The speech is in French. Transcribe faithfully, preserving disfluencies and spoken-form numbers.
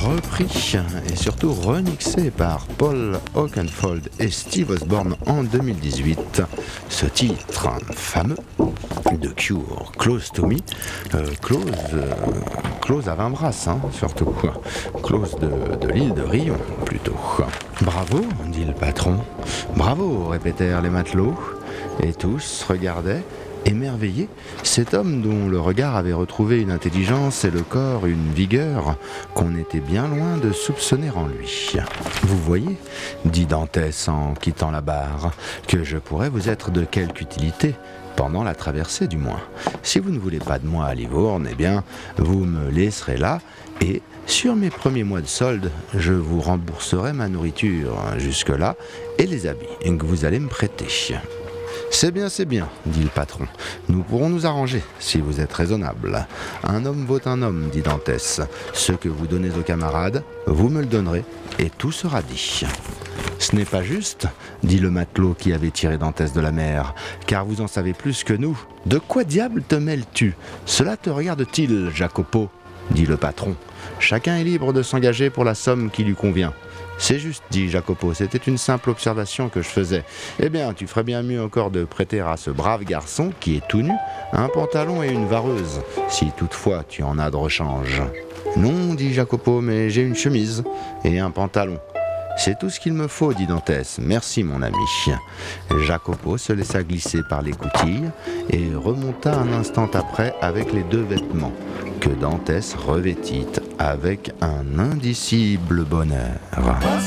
repris et surtout remixé par Paul Oakenfold et Steve Osborne en deux mille dix-huit. Ce titre fameux de Cure, Close to Me, euh, close, euh, close à vingt brasses, hein, surtout, close de, de l'île de Rion, plutôt. Bravo, dit le patron. Bravo, répétèrent les matelots, et tous regardaient, émerveillés, cet homme dont le regard avait retrouvé une intelligence et le corps une vigueur qu'on était bien loin de soupçonner en lui. Vous voyez, dit Dantès en quittant la barre, que je pourrais vous être de quelque utilité, pendant la traversée du moins. Si vous ne voulez pas de moi à Livourne, eh bien, vous me laisserez là, et sur mes premiers mois de solde, je vous rembourserai ma nourriture jusque-là, et les habits que vous allez me prêter. C'est bien, c'est bien, dit le patron. Nous pourrons nous arranger, si vous êtes raisonnable. Un homme vaut un homme, dit Dantès. Ce que vous donnez aux camarades, vous me le donnerez, et tout sera dit. Ce n'est pas juste, dit le matelot qui avait tiré Dantès de la mer, car vous en savez plus que nous. De quoi diable te mêles-tu? Cela te regarde-t-il, Jacopo, dit le patron. Chacun est libre de s'engager pour la somme qui lui convient. C'est juste, dit Jacopo, c'était une simple observation que je faisais. Eh bien, tu ferais bien mieux encore de prêter à ce brave garçon, qui est tout nu, un pantalon et une vareuse, si toutefois tu en as de rechange. Non, dit Jacopo, mais j'ai une chemise et un pantalon. C'est tout ce qu'il me faut, dit Dantès. Merci, mon ami. Jacopo se laissa glisser par l'écoutille et remonta un instant après avec les deux vêtements que Dantès revêtit avec un indicible bonheur.